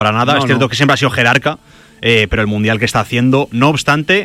para nada. Es cierto que siempre ha sido jerarca, pero el mundial que está haciendo, no obstante,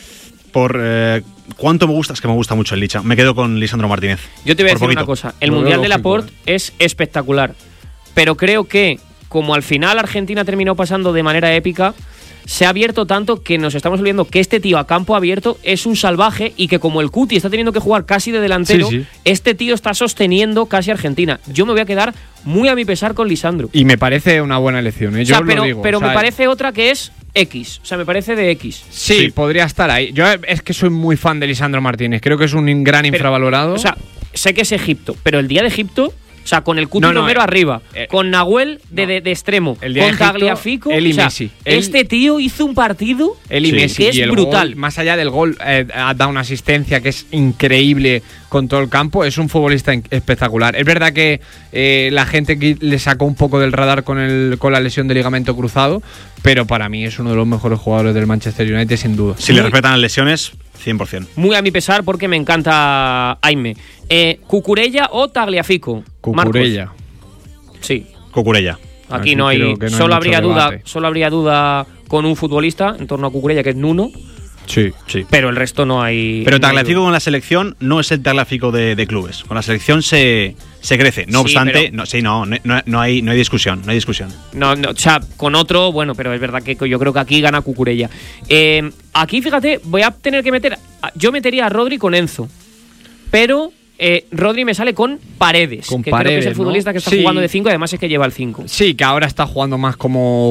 por cuánto me gusta, es que me gusta mucho el Licha. Me quedo con Lisandro Martínez. Yo te voy a decir una cosa. El mundial de Laporte es espectacular, pero creo que, como al final Argentina terminó pasando de manera épica, se ha abierto tanto que nos estamos olvidando que este tío a campo abierto es un salvaje y que como el Cuti está teniendo que jugar casi de delantero, este tío está sosteniendo casi a Argentina. Yo me voy a quedar muy a mi pesar con Lisandro. Y me parece una buena elección, yo pero, lo digo. Pero me parece otra que es X, o sea, me parece de X. Sí, podría estar ahí. Yo es que soy muy fan de Lisandro Martínez, creo que es un gran infravalorado. O sea, sé que es Egipto, pero el día de Egipto, o sea, con el Cuti Romero arriba, con Nahuel de extremo, con Tagliafico, él y o sea, Messi. Este tío hizo un partido Messi, que es brutal. Gol, más allá del gol, ha dado una asistencia que es increíble con todo el campo. Es un futbolista espectacular. Es verdad que la gente le sacó un poco del radar con la lesión de ligamento cruzado, pero para mí es uno de los mejores jugadores del Manchester United, sin duda. Si le respetan las lesiones, 100%. Muy a mi pesar, porque me encanta Aime. ¿Cucurella o Tagliafico? Cucurella. Marcos. Sí. Cucurella. Aquí no hay solo habría duda con un futbolista en torno a Cucurella, que es Nuno. Sí. Pero el resto no hay. Pero Tagliafico con la selección no es el Tagliafico de clubes. Con la selección se crece. No obstante, no hay discusión. No hay discusión. No, o sea, con otro, bueno, pero es verdad que yo creo que aquí gana Cucurella. Aquí, fíjate, voy a tener que meter. Yo metería a Rodri con Enzo. Pero Rodri me sale con Paredes, creo que es el futbolista que está jugando de 5, además es que lleva el 5. Sí, que ahora está jugando más como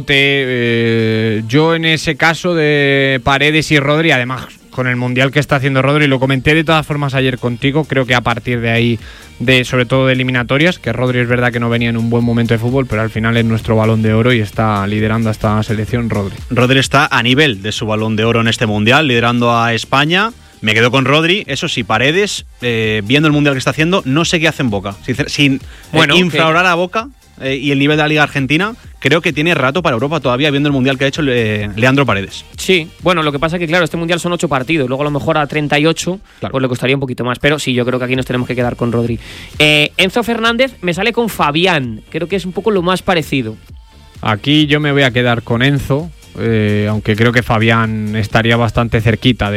pivote. Yo en ese caso de Paredes y Rodri, además con el mundial que está haciendo Rodri, lo comenté de todas formas ayer contigo, creo que a partir de ahí, sobre todo de eliminatorias, que Rodri es verdad que no venía en un buen momento de fútbol, pero al final es nuestro Balón de Oro y está liderando a esta selección Rodri. Rodri está a nivel de su Balón de Oro en este mundial, liderando a España. Me quedo con Rodri, eso sí, Paredes, viendo el mundial que está haciendo, no sé qué hace en Boca. Sin infravalorar a Boca y el nivel de la Liga Argentina, creo que tiene rato para Europa todavía, viendo el mundial que ha hecho Leandro Paredes. Sí, bueno, lo que pasa es que, claro, este mundial son 8 partidos, luego a lo mejor a 38, pues le costaría un poquito más, pero sí, yo creo que aquí nos tenemos que quedar con Rodri. Enzo Fernández me sale con Fabián, creo que es un poco lo más parecido. Aquí yo me voy a quedar con Enzo. Aunque creo que Fabián estaría bastante cerquita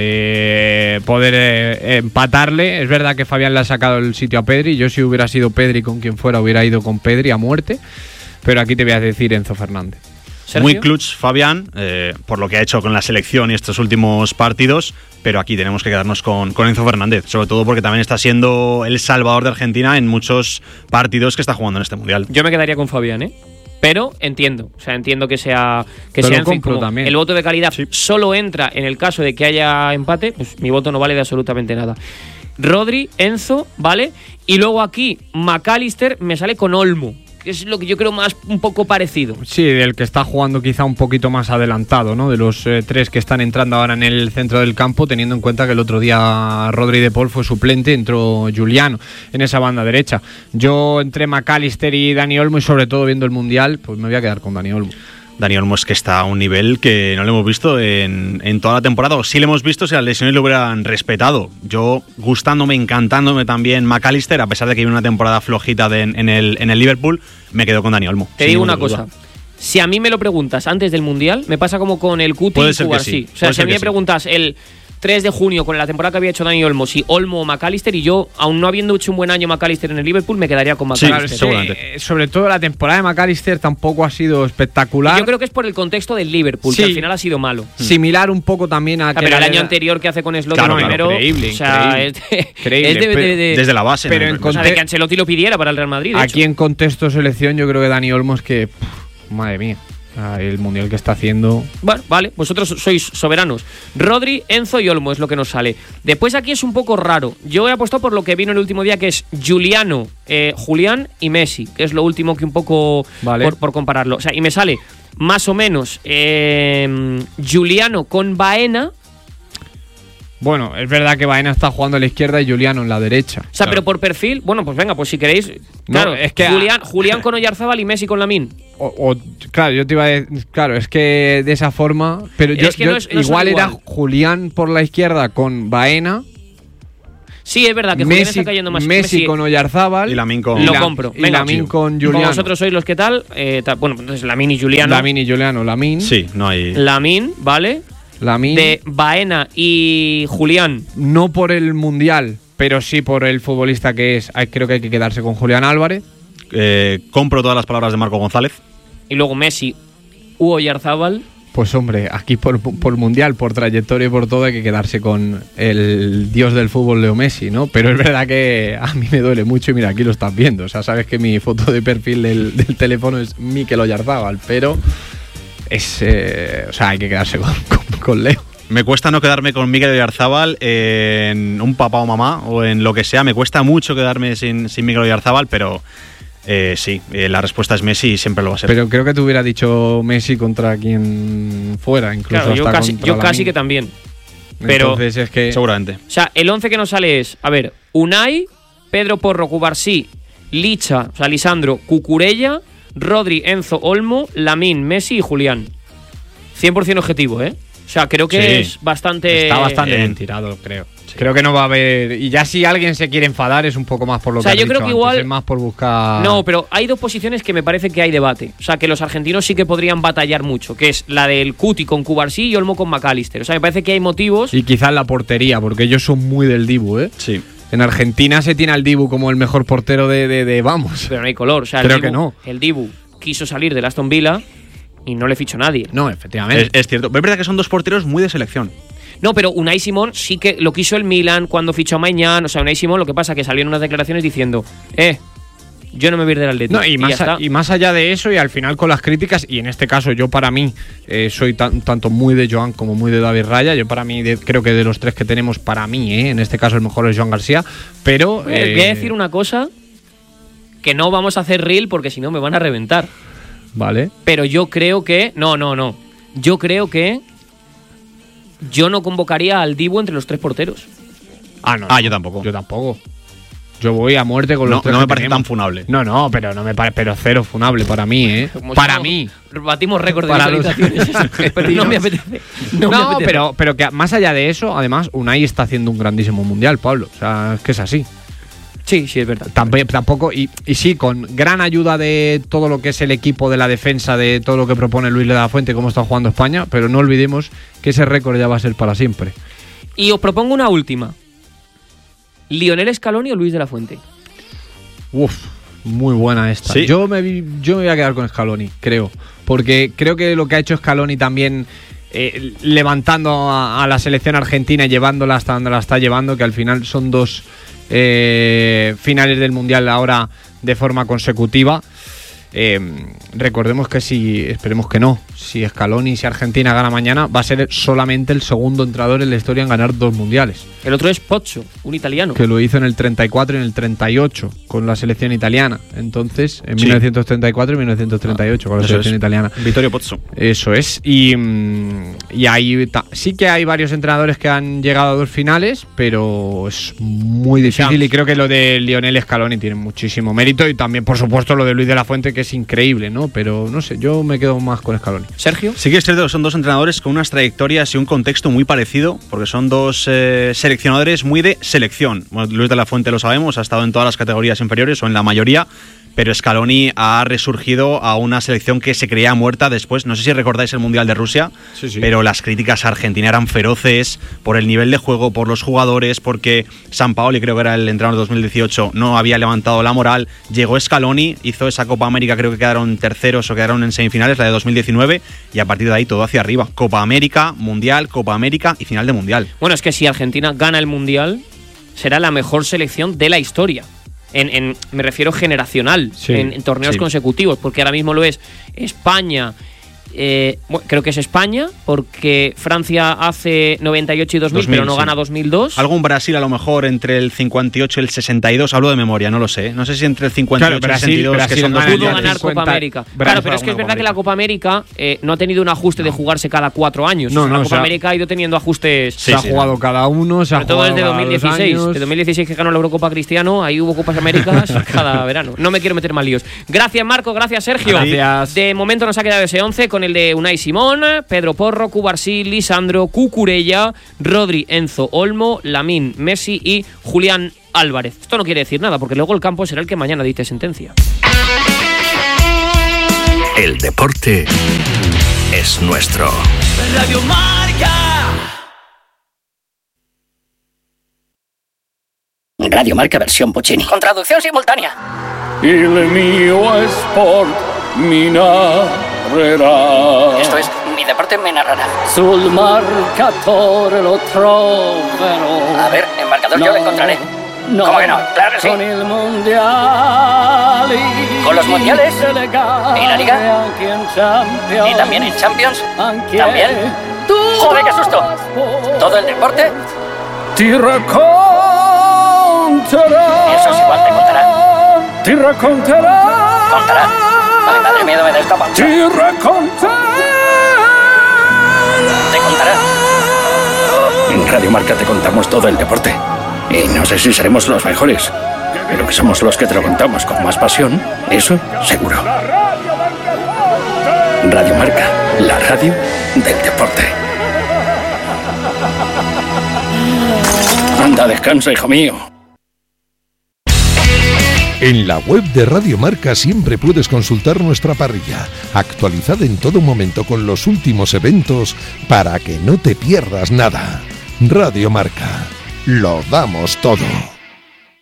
de poder empatarle. Es verdad que Fabián le ha sacado el sitio a Pedri. Yo, si hubiera sido Pedri con quien fuera, hubiera ido con Pedri a muerte. Pero aquí te voy a decir Enzo Fernández. ¿Sergio? Muy clutch Fabián, por lo que ha hecho con la selección y estos últimos partidos, pero aquí tenemos que quedarnos con Enzo Fernández, sobre todo porque también está siendo el salvador de Argentina en muchos partidos que está jugando en este mundial. Yo me quedaría con Fabián, pero entiendo que sea Enzo, también. El voto de calidad solo entra en el caso de que haya empate, pues mi voto no vale de absolutamente nada. Rodri, Enzo, ¿vale? Y luego aquí McAllister me sale con Olmo, que es lo que yo creo más un poco parecido. Sí, del que está jugando quizá un poquito más adelantado, ¿no? De los 3 que están entrando ahora en el centro del campo, teniendo en cuenta que el otro día Rodri de Paul fue suplente, entró Giuliano en esa banda derecha. Yo entre McAllister y Dani Olmo, y sobre todo viendo el Mundial, pues me voy a quedar con Dani Olmo. Dani Olmo es que está a un nivel que no le hemos visto en toda la temporada, o sí le hemos visto si las lesiones lo hubieran respetado. Yo, gustándome, encantándome también McAllister, a pesar de que vive una temporada flojita en el Liverpool, me quedo con Dani Olmo. Te digo una cosa, si a mí me lo preguntas antes del Mundial, me pasa como con el Cuti y Cubarsí. O sea, si a mí me preguntas el 3 de junio, con la temporada que había hecho Dani Olmo, si Olmo o McAllister, y yo, aún no habiendo hecho un buen año McAllister en el Liverpool, me quedaría con McAllister. Sí, seguramente. Sobre todo la temporada de McAllister tampoco ha sido espectacular. Y yo creo que es por el contexto del Liverpool, que al final ha sido malo. Similar un poco también a... Pero el año anterior que hace con Slot primero... Increíble, o sea, increíble. Desde la base. Pero de que Ancelotti lo pidiera para el Real Madrid. Aquí en contexto selección, yo creo que Dani Olmo es que... madre mía. El mundial que está haciendo. Bueno, vale, vosotros sois soberanos. Rodri, Enzo y Olmo es lo que nos sale. Después aquí es un poco raro. Yo he apostado por lo que vino el último día, que es Giuliano, Julián y Messi, que es lo último que un poco por compararlo. O sea, y me sale más o menos Giuliano con Baena. Bueno, es verdad que Baena está jugando a la izquierda y Giuliano en la derecha. O sea, pero por perfil, bueno, pues venga, pues si queréis. Claro, es que Julián con Oyarzábal y Messi con Lamine. Claro, yo te iba a decir. Claro, es que de esa forma. Pero igual era Julián por la izquierda con Baena. Sí, es verdad que Julián está cayendo más. Messi con Oyarzábal y Lamine con... Lo compro. Y Lamine con Juliano. Como vosotros sois los que tal, bueno, entonces Lamine y Juliano. Lamine. Sí, no hay... Lamine, ¿vale? Lamine. De Baena y Julián. No por el Mundial, pero sí por el futbolista que es. Creo que hay que quedarse con Julián Álvarez. Compro todas las palabras de Marco González. Y luego Messi u Oyarzábal. Pues hombre, aquí por Mundial, por trayectoria y por todo hay que quedarse con el dios del fútbol, Leo Messi, ¿no? Pero es verdad que a mí me duele mucho y mira, aquí lo estás viendo. O sea, sabes que mi foto de perfil del teléfono es Mikel Oyarzábal, pero es... o sea, hay que quedarse con Leo. Me cuesta no quedarme con Mikel Oyarzábal en un papá o mamá o en lo que sea. Me cuesta mucho quedarme sin Mikel Oyarzábal, pero... sí, la respuesta es Messi y siempre lo va a ser. Pero creo que te hubiera dicho Messi contra quien fuera, incluso claro, hasta yo casi que también. Pero, entonces es que... Seguramente. O sea, el 11 que nos sale es, a ver, Unai, Pedro Porro, Cubarsí, Licha, o sea, Lisandro, Cucurella, Rodri, Enzo, Olmo, Lamine, Messi y Julián. 100% objetivo, ¿eh? O sea, creo que es bastante... Está bastante bien tirado, creo. Sí. Creo que no va a haber... Y ya si alguien se quiere enfadar es un poco más por lo que has yo creo dicho que igual... antes, es más por buscar... No, pero hay dos posiciones que me parece que hay debate. O sea, que los argentinos sí que podrían batallar mucho, que es la del Cuti con Cubarsí y Olmo con McAllister. O sea, me parece que hay motivos... Y quizás la portería, porque ellos son muy del Dibu, ¿eh? Sí. En Argentina se tiene al Dibu como el mejor portero de vamos. Pero no hay color. O sea, creo que no. El Dibu quiso salir del Aston Villa y no le fichó nadie. No, efectivamente. Es cierto. Pero es verdad que son dos porteros muy de selección. No, pero Unai Simón sí que lo quiso el Milan cuando fichó a Mañán. O sea, Unai Simón lo que pasa es que salió en unas declaraciones diciendo yo no me voy a ir del Atlético. No, y más allá de eso, y al final con las críticas, y en este caso yo para mí soy tanto muy de Joan como muy de David Raya. Yo para mí creo que de los tres que tenemos, para mí, en este caso el mejor es Joan García. Pero... voy a decir una cosa que no vamos a hacer reel porque si no me van a reventar. Vale. Pero yo creo que... No. Yo creo que yo no convocaría al Dibu entre los tres porteros. No, yo tampoco. Yo tampoco. Yo voy a muerte con los tres. No me parece tan funable. No, pero no me parece, pero cero funable para mí, ¿eh? Para mí. Batimos récord de visualizaciones. Pero no me apetece. Pero que más allá de eso, además, Unai está haciendo un grandísimo mundial, Pablo. O sea, es que es así. Sí, es verdad. Tampoco, y sí, con gran ayuda de todo lo que es el equipo de la defensa, de todo lo que propone Luis de la Fuente, cómo está jugando España, pero no olvidemos que ese récord ya va a ser para siempre. Y os propongo una última. ¿Lionel Scaloni o Luis de la Fuente? Muy buena esta. ¿Sí? Yo me voy a quedar con Scaloni, creo. Porque creo que lo que ha hecho Scaloni también, levantando a la selección argentina y llevándola hasta donde la está llevando, que al final son dos finales del Mundial ahora de forma consecutiva. Recordemos que esperemos que no, si Scaloni, si Argentina gana mañana, va a ser solamente el segundo entrenador en la historia en ganar 2 mundiales. El otro es Pozzo, un italiano, que lo hizo en el 34 y en el 38 con la selección italiana. Entonces, en 1934 y 1938 con la selección italiana. Vittorio Pozzo. Eso es. Y ahí sí que hay varios entrenadores que han llegado a 2 finales, pero es muy difícil. Y creo que lo de Lionel Scaloni tiene muchísimo mérito. Y también, por supuesto, lo de Luis de la Fuente, que es increíble, ¿no? Pero no sé, yo me quedo más con Scaloni. ¿Sergio? Sí que es cierto que son dos entrenadores con unas trayectorias y un contexto muy parecido, porque son dos seleccionadores muy de selección. Bueno, Luis de la Fuente lo sabemos, ha estado en todas las categorías inferiores o en la mayoría, pero Scaloni ha resurgido a una selección que se creía muerta después. No sé si recordáis el Mundial de Rusia, sí. Pero las críticas a Argentina eran feroces por el nivel de juego, por los jugadores, porque Sampaoli, creo que era el entrenador de 2018, no había levantado la moral. Llegó Scaloni, hizo esa Copa América, creo que quedaron terceros o quedaron en semifinales, la de 2019, y a partir de ahí todo hacia arriba. Copa América, Mundial, Copa América y final de Mundial. Bueno, es que si Argentina gana el Mundial, será la mejor selección de la historia. Me refiero generacional, sí, en torneos consecutivos, porque ahora mismo lo es España, creo que es España, porque Francia hace 98 y 2000, pero no gana 2002. Algún Brasil a lo mejor entre el 58 y el 62, hablo de memoria, no lo sé. No sé si entre el 58 y el 62, Brasil, que son dos pudo ganar Copa América. Claro, pero es que es verdad que la Copa América no ha tenido un ajuste de jugarse cada 4 años. La Copa América ha ido teniendo ajustes. Se ha jugado cada uno, se ha jugado todo desde 2016. De 2016 que ganó la Eurocopa Cristiano, ahí hubo Copas Américas cada verano. No me quiero meter mal líos. Gracias, Marco, gracias, Sergio. Gracias. De momento nos ha quedado ese 11 con con el de Unai Simón, Pedro Porro, Cubarsí, Lisandro, Cucurella, Rodri, Enzo, Olmo, Lamine, Messi y Julián Álvarez. Esto no quiere decir nada, porque luego el campo será el que mañana dicte sentencia. El deporte es nuestro. Radio Marca. Radio Marca versión Puccini. Con traducción simultánea. Il mio sport mi narrerà. Esto es, mi deporte me narrará. Sul marcatore lo troverò. A ver, el marcador yo lo encontraré. No, ¿Cómo que no? Claro que sí. Con el mundial. ¿Con los mundiales? ¿Y la liga? ¿Y también en Champions? ¿También? ¡Joder, qué susto! ¿Todo el deporte? Ti racconterà. Eso es igual, te contará. Ti racconterà. ¿Contará? Ay, madre mía, me da esta panza. Ti racconterà. ¿Te contará? En Radio Marca te contamos todo el deporte. Y no sé si seremos los mejores, pero que somos los que te lo contamos con más pasión, eso seguro. Radio Marca, la radio del deporte. Anda, descansa, hijo mío. En la web de Radio Marca siempre puedes consultar nuestra parrilla, actualizada en todo momento con los últimos eventos para que no te pierdas nada. Radio Marca, lo damos todo.